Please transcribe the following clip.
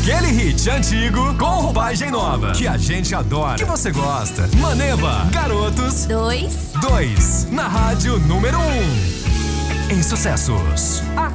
Aquele hit antigo com roupagem nova que a gente adora, que você gosta. Maneva, Garotos 2 na rádio número 1 em sucessos.